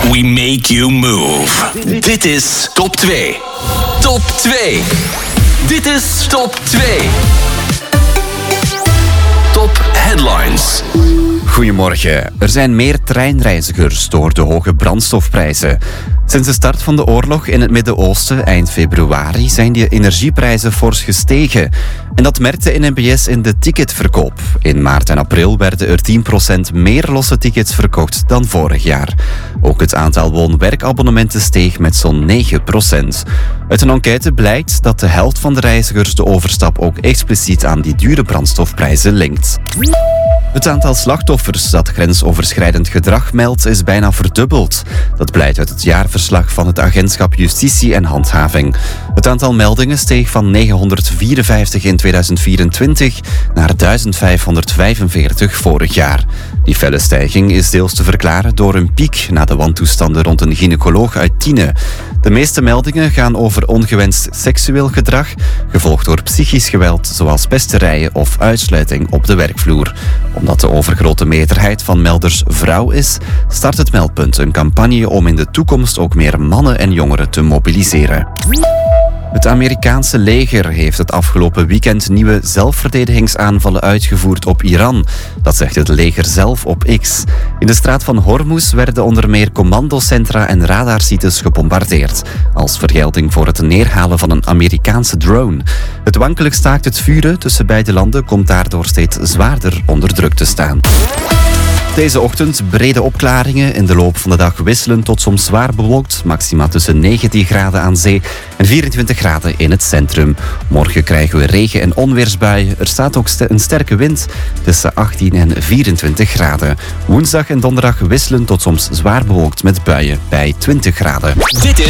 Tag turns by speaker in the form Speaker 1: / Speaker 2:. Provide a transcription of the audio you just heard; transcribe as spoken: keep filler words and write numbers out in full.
Speaker 1: We make you move. Dit is Top twee. Top twee. Dit is Top twee. Top Headlines.
Speaker 2: Goedemorgen. Er zijn meer treinreizigers door de hoge brandstofprijzen. Sinds de start van de oorlog in het Midden-Oosten eind februari zijn de energieprijzen fors gestegen. En dat merkte N M B S in de ticketverkoop. In maart en april werden er tien procent meer losse tickets verkocht dan vorig jaar. Ook het aantal woon-werkabonnementen steeg met zo'n negen procent. Uit een enquête blijkt dat de helft van de reizigers de overstap ook expliciet aan die dure brandstofprijzen linkt. Het aantal slachtoffers dat grensoverschrijdend gedrag meldt is bijna verdubbeld. Dat blijkt uit het jaarverslag van het agentschap Justitie en Handhaving. Het aantal meldingen steeg van negenhonderdvierenvijftig in tweeduizend vierentwintig naar duizend vijfhonderdvijfenveertig vorig jaar. Die felle stijging is deels te verklaren door een piek na de wantoestanden rond een gynaecoloog uit Tiene. De meeste meldingen gaan over ongewenst seksueel gedrag, gevolgd door psychisch geweld zoals pesterijen of uitsluiting op de werkvloer. Omdat de overgrote meerderheid van melders vrouw is, start het Meldpunt een campagne om in de toekomst ook meer mannen en jongeren te mobiliseren. Het Amerikaanse leger heeft het afgelopen weekend nieuwe zelfverdedigingsaanvallen uitgevoerd op Iran. Dat zegt het leger zelf op X. In de straat van Hormuz werden onder meer commandocentra en radarsites gebombardeerd, als vergelding voor het neerhalen van een Amerikaanse drone. Het wankelijk staakt het vuren tussen beide landen komt daardoor steeds zwaarder onder druk te staan. Deze ochtend brede opklaringen, in de loop van de dag wisselend tot soms zwaar bewolkt. Maxima tussen negentien graden aan zee en vierentwintig graden in het centrum. Morgen krijgen we regen- en onweersbuien. Er staat ook een sterke wind tussen achttien en vierentwintig graden. Woensdag en donderdag wisselend tot soms zwaar bewolkt met buien bij twintig graden.
Speaker 1: Dit is